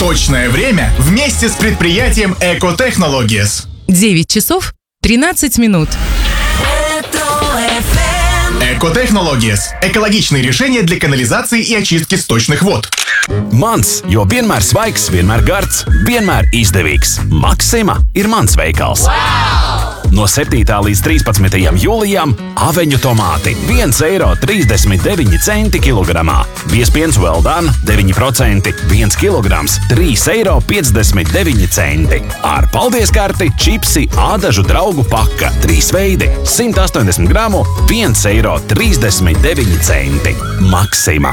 Точное время вместе с предприятием Eco Technologies. 9 часов 13 минут. Eco Technologies – экологичные решения для канализации и очистки сточных вод. Mans, jo vienmēr svaigs, vienmēr gards, vienmēr izdevīgs. Maxima ir mans veikals. No 7. līdz 13. jūlijam aveņu tomāti 1,39 eiro kilogramā. Viespiens Well-Done 9%, 1 kilograms 3,59 eiro. Ar paldies karti čipsi ādažu draugu paka 3 veidi 180 gramu 1,39 eiro. Maxima.